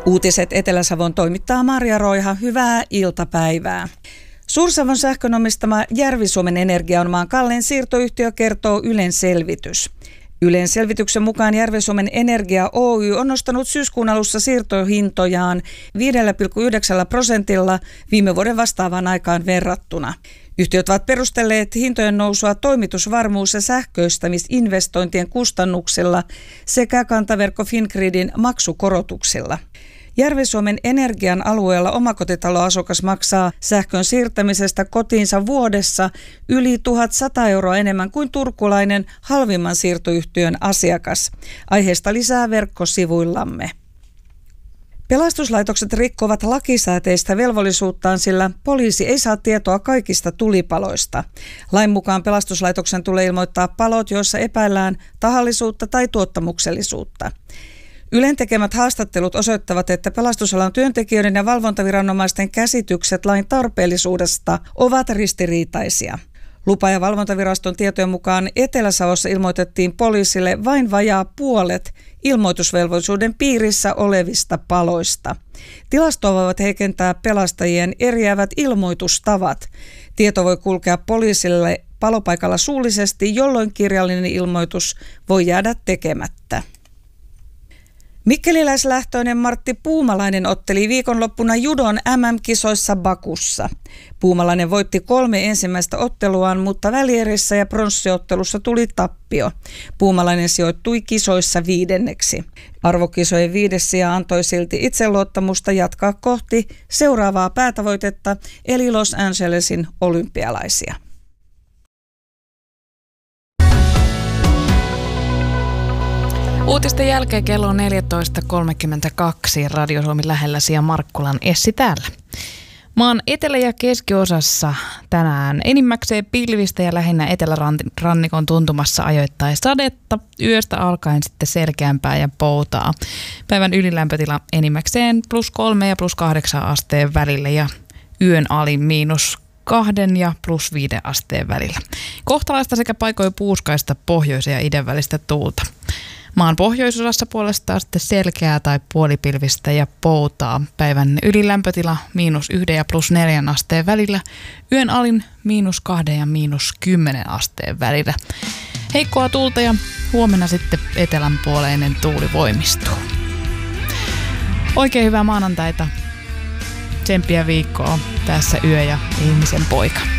Uutiset Etelä-Savon toimittaa Marja Roiha. Hyvää iltapäivää. Suur-Savon sähkön omistama Järvi-Suomen Energia on maan kallein siirtoyhtiö, kertoo Ylen selvitys. Ylen selvityksen mukaan Järvi-Suomen Energia Oy on nostanut syyskuun alussa siirtohintojaan 5,9% viime vuoden vastaavaan aikaan verrattuna. Yhtiöt ovat perustelleet hintojen nousua toimitusvarmuus- ja sähköistämisinvestointien kustannuksilla sekä kantaverkko Fingridin maksukorotuksilla. Järvi-Suomen Energian alueella omakotitaloasukas maksaa sähkön siirtämisestä kotiinsa vuodessa yli 1 100 euroa enemmän kuin turkulainen halvimman siirtoyhtiön asiakas. Aiheesta lisää verkkosivuillamme. Pelastuslaitokset rikkovat lakisääteistä velvollisuuttaan, sillä poliisi ei saa tietoa kaikista tulipaloista. Lain mukaan pelastuslaitoksen tulee ilmoittaa palot, joissa epäillään tahallisuutta tai tuottamuksellisuutta. Ylen tekemät haastattelut osoittavat, että pelastusalan työntekijöiden ja valvontaviranomaisten käsitykset lain tarpeellisuudesta ovat ristiriitaisia. Lupa- ja valvontaviraston tietojen mukaan Etelä-Savossa ilmoitettiin poliisille vain vajaa puolet ilmoitusvelvollisuuden piirissä olevista paloista. Tilastoa voivat heikentää pelastajien eriävät ilmoitustavat. Tieto voi kulkea poliisille palopaikalla suullisesti, jolloin kirjallinen ilmoitus voi jäädä tekemättä. Mikkeliläislähtöinen Martti Puumalainen otteli viikonloppuna judon MM-kisoissa Bakussa. Puumalainen voitti 3 ensimmäistä otteluaan, mutta välierissä ja pronssiottelussa tuli tappio. Puumalainen sijoittui kisoissa 5. Arvokisojen 5. sija antoi silti itseluottamusta jatkaa kohti seuraavaa päätavoitetta, eli Los Angelesin olympialaisia. Uutisten jälkeen kello on 14.32. Radio Suomi lähellä ja Markkulan Essi täällä. Maan etelä- ja keskiosassa tänään enimmäkseen pilvistä ja lähinnä etelärannikon tuntumassa ajoittain sadetta. Yöstä alkaen sitten selkeämpää ja poutaa. Päivän ylilämpötila enimmäkseen +3 ja +8 asteen välillä ja yön alin -2 ja +5 asteen välillä. Kohtalaista sekä paikoin puuskaista pohjoisen ja idän välistä tuulta. Maan pohjoisosassa puolestaan sitten selkeää tai puolipilvistä ja poutaa. Päivän ylilämpötila -1 ja +4 asteen välillä. Yön alin -2 ja -10 asteen välillä. Heikkoa tuulta ja huomenna sitten etelänpuoleinen tuuli voimistuu. Oikein hyvää maanantaita. Tsemppiä viikkoa. Tässä Yö ja ihmisen poika.